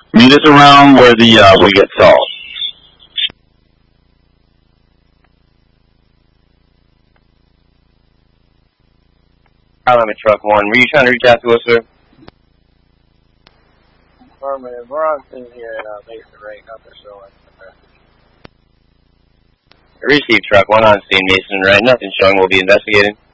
Meet us around where we get salt. I'm at truck 1. Were you trying to reach out to us, sir? Affirmative. We're on scene here at Mason Ray. Nothing showing. Receive truck 1 on scene, Mason, right? Nothing showing. We'll be investigating.